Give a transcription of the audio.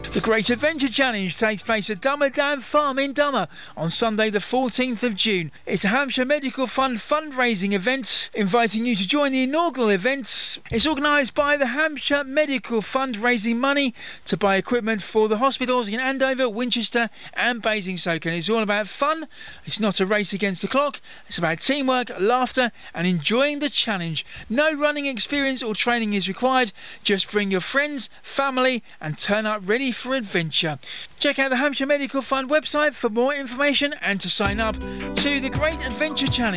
The Great Adventure Challenge takes place at Dummer Dam Farm in Dummer on Sunday the 14th of June. It's a Hampshire Medical Fund fundraising event, inviting you to join the inaugural event. It's organised by the Hampshire Medical Fund, raising money to buy equipment for the hospitals in Andover, Winchester and Basingstoke. And it's all about fun. It's not a race against the clock. It's about teamwork, laughter and enjoying the challenge. No running experience or training is required. Just bring your friends, family and turn up ready for adventure. Check out the Hampshire Medical Fund website for more information and to sign up to the Great Adventure Challenge.